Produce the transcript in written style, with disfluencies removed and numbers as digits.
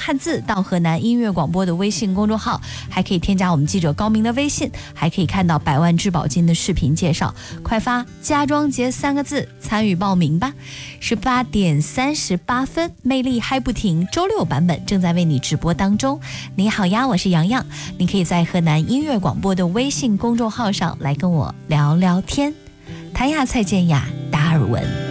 汉字到河南音乐广播的微信公众号，还可以添加我们记者高明的微信，还可以看到百万质保金的视频介绍。快发家装节3个字参与报名吧。18点38分，魅力嗨不停周6版本正在为你直播当中。你好呀，我是洋洋，你可以在河南音乐广播的微信公众号上来跟我聊聊天。谭雅蔡健雅达尔文。